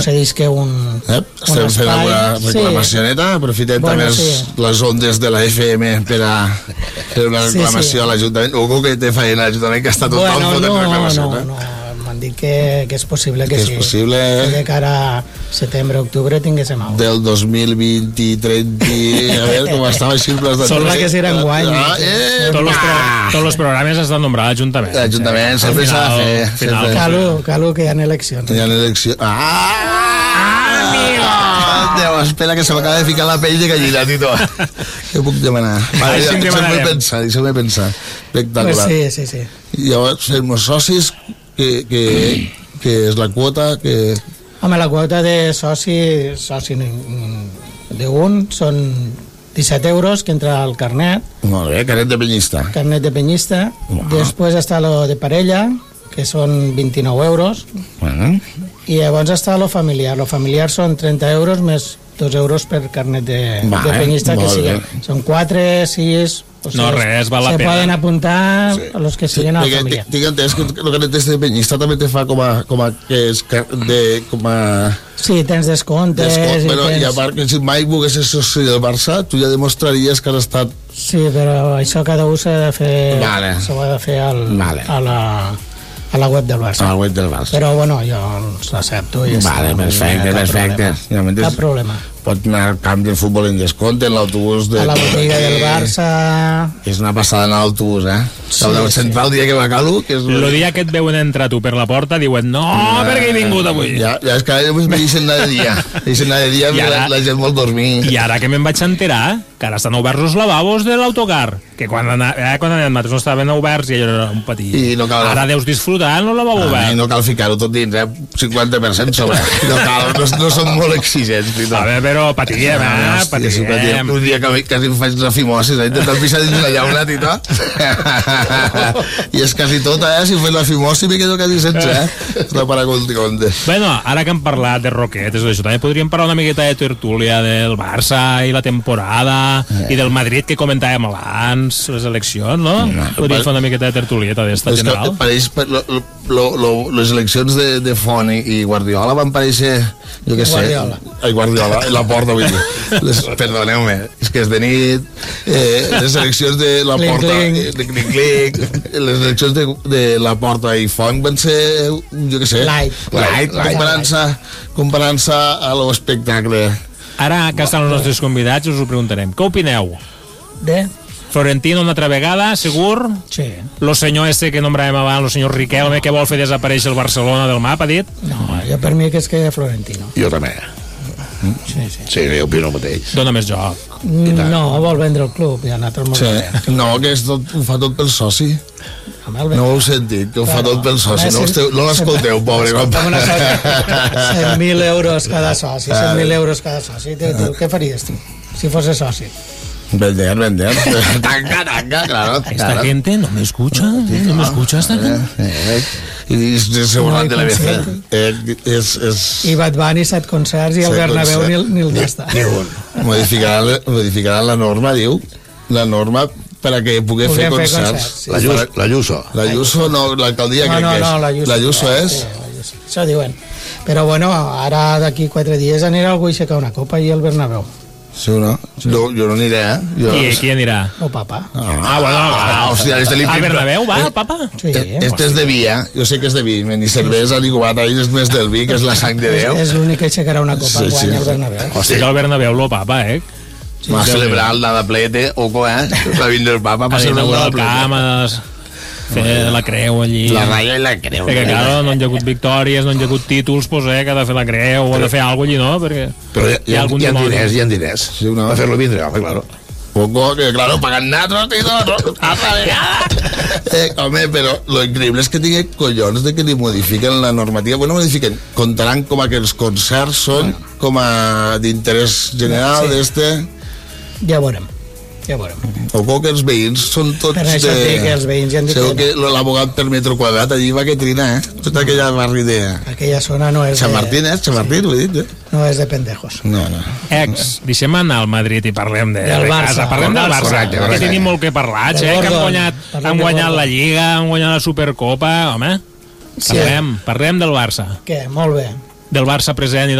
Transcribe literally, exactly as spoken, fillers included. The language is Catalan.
se diu que un, eh? Estem un fent alguna reclamacioneta, sí. Aprofitem bueno, també sí. les ondes de la F M per a fer una reclamació sí, sí. a l'Ajuntament. Algú que té feina a l'Ajuntament, que està tothom bueno, fotent no, reclamació. No, no, no. M'han dit que, que és possible que, que sí. És possible... Que de cara a setembre, octubre tinguéssim alguna. Del dos mil vint i trenta, a veure com estava així el pla de... Sembla que serà enguany. Ah, eh, tots, els pro, tots els programes has de nombrar l'Ajuntament. L'Ajuntament sempre s'ha de fer. Calo, calo que hi ha eleccions. Hi ha eleccions. Ah! Déu, espera que se m'acaba de ficar la pell de gallina, Tito. Què puc demanar? Vale, ja, deixa'm-me pensar, deixa'm-me pensar. Espectacular. Pues sí, sí, sí. I llavors, fem els socis, que, que, que és la quota que... Home, la quota de soci, soci d'un són disset euros que entra al carnet. Molt bé, carnet de penyista. Carnet de penyista. Wow. Després està lo de parella, que són vint-i-nou euros. Bueno. I llavors està lo familiar. Lo familiar són trenta euros més dos euros per carnet de, vale, de penyista, que siguen. Són quatre, sis... O sigui, no res, val la se pena. Se poden apuntar sí. a los que siguen sí, a la familia. Tinc entès que el carnet de penyista també te fa com a... Com a que és de, com a... Sí, tens descomptes... Descont, i, però, tens... I a part que si mai volguessis ser soci del Barça, tu ja demostraries que has estat... Sí, però això cada un s'ha de fer... Vale. S'ho ha de fer al, vale. a la... a la web del Barça. A la web del Barça. Però, bueno, jo l'accepto. I vale, perfecte, perfecte. Problema. Cap problema. Pot anar al camp de futbol en descompte, en l'autobús de... A la botiga del Barça... És una passada en l'autobús, eh? Sí, el sí. central el dia que va Calo... Que és... El dia que et veuen entrar tu per la porta diuen no, no perquè he vingut avui. Ja, ja és que ara només me deixen anar de dia. Deixen anar de dia perquè la, la gent vol dormir. I ara que me'n vaig enterar, que ara estan oberts els lavabos de l'autocar, que quan, ana, eh, quan anem nosaltres no estaven oberts i allò era un petit. I no cal... Ara deus disfrutar en el lavabo ah, obert. I no cal ficar-ho tot dins, eh? cinquanta per cent sobre. No cal, no, no som molt exigents. A veure, però patiguem, eh? Ah, hòstia, patiguem. Un dia que quasi em faig la fimosis, eh? Intentant pixar dins la llauna, Tito. I és quasi tot, eh? Si faig la fimosi me quedo quasi sense, eh? No para conte. Bueno, ara que hem parlat de roquetes, això, també podríem parlar una miqueta de tertúlia del Barça i la temporada eh. i del Madrid que comentàvem abans, les eleccions, no? no podríem fer una miqueta de tertulieta d'esta general. Pareix, lo, lo, lo, les eleccions de, de Font i Guardiola van parèixer, jo què sé... Guardiola. Ai, Guardiola, la porta, vull dir. Les, perdoneu-me, és que és de nit, eh, les eleccions de la porta, de Clic-Clic, les eleccions de, de la porta i Font van ser, jo què sé, light, light, light comparant-se comparant-se a l'espectacle. Ara que estan els nostres convidats us ho preguntarem. Què opineu? De? Florentino una altra vegada, segur? Sí. Lo senyor este que nombràvem abans, lo senyor Riquelme, que vol fer desaparèixer el Barcelona del mapa, ha dit? No, jo per mi que és que Florentino. Jo també. Sí, sí. Sí, jo opino el mateix. Dóna més joc. No, vol vendre el club i ha anat el molt sí. bé. No, que és tot, ho fa tot pel soci. No ho heu sentit, que ho fa tot pel soci. No, esteu, no l'escolteu, pobre compa. cent mil euros cada soci, cent mil euros cada soci. Tu, tu, què faries tu, si fos soci? Vender, vender. Tanca, tanca, claro. Esta claro. gente no me escucha, ¿eh? No me escucha esta gente. I seguretat de l'A B C. És, és... I Bad Bunny set concerts i el Bernabéu ni, ni el d'esta. Modificaran, modificaran la norma, diu, la norma per a que pugui fer concerts. Sí. La Ayuso. La Ayuso, no, l'alcaldia no, crec no, que és. No, la Ayuso, la Ayuso és? Sí, la Ayuso. Això diuen. Però bueno, ara d'aquí quatre dies anirà algú a aixecar una copa i el Bernabéu. Sí o no? Sí. No, jo no aniré, eh? Jo... Qui, qui anirà? El papa. Ah, ah bueno. Ah, hòstia, este li... A Bernabéu va, el papa? Sí. Este és de vi, eh? Jo sé que és de vi. Ni cervesa ni cubata, és més del vi, que és la sang de Déu. És l'únic que aixecarà una copa, sí, guanya sí. El Bernabéu. Hòstia, que el Bernabéu lo papa, eh? Sí, va celebrar el nadaplete, oco, eh? La vinda del papa, va celebrar el nadaplete. Fer la creu allí. La ratlla i la creu. Perquè, clar, no han hagut victòries, no han hagut títols, doncs, eh, que ha de fer la creu o ha de fer alguna cosa allí, no? Perquè però hi ha, hi ha, hi ha diners, hi ha diners. Sí, no? Va fer-lo vindre, home, claro. Poco, que claro, pagan nada, tío, altra vegada. Eh, home, però lo increïble és que tingui collons de que li modifiquen la normativa. Bueno, modifiquen, contaran com a que els concerts són com a d'interès general sí. d'este. Ja veurem. Ja veurem. O que els veïns són tots per això de... que els veïns ja han dit segur que l'abogat per metro quadrat allí va que trina, eh? Tota aquella barri de... Aquella zona no és Sant Martín, eh? Sant Martín, sí. Ho he dit, eh? No és de pendejos. No, no. Ex, deixem anar al Madrid i parlem de, del de Barça. casa. Parlem del Barça, correcte, correcte. Que tenim molt que parlar, eh? Que han guanyat, han guanyat la Lliga, han guanyat la Supercopa, home. Sí. Parlem, parlem del Barça. Què? Molt bé. del Barça present i